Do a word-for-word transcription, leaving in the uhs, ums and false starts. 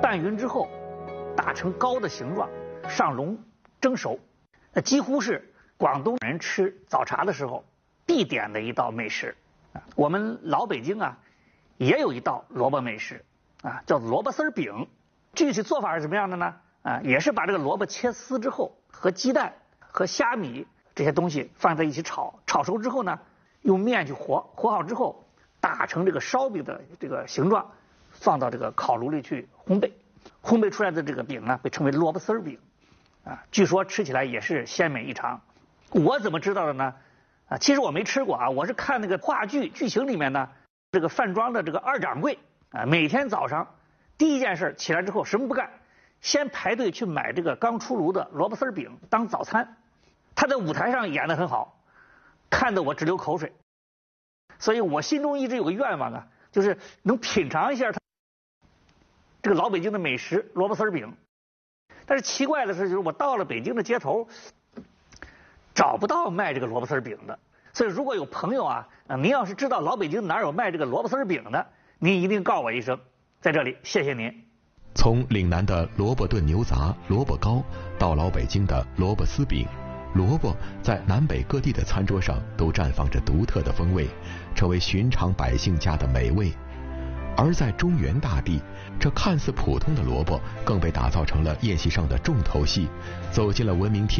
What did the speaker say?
拌匀之后打成糕的形状，上笼蒸熟。那几乎是广东人吃早茶的时候必点的一道美食。我们老北京啊也有一道萝卜美食啊，叫萝卜丝饼。具体做法是什么样的呢？啊，也是把这个萝卜切丝之后，和鸡蛋和虾米这些东西放在一起炒，炒熟之后呢，用面去和，和好之后打成这个烧饼的这个形状，放到这个烤炉里去烘焙。烘焙出来的这个饼呢，被称为萝卜丝饼。啊，据说吃起来也是鲜美异常。我怎么知道的呢？啊，其实我没吃过啊，我是看那个话剧剧情里面呢，这个饭庄的这个二掌柜啊，每天早上第一件事起来之后什么不干，先排队去买这个刚出炉的萝卜丝饼当早餐。他在舞台上演得很好，看得我直流口水。所以我心中一直有个愿望啊，就是能品尝一下他这个老北京的美食萝卜丝饼。但是奇怪的是，就是我到了北京的街头，找不到卖这个萝卜丝饼的。所以如果有朋友啊，啊，您要是知道老北京哪有卖这个萝卜丝饼的，您一定告我一声。在这里，谢谢您。 从岭南的萝卜炖牛杂、萝卜糕，到老北京的萝卜丝饼，萝卜在南北各地的餐桌上都绽放着独特的风味，成为寻常百姓家的美味。而在中原大地，这看似普通的萝卜更被打造成了宴席上的重头戏，走进了闻名天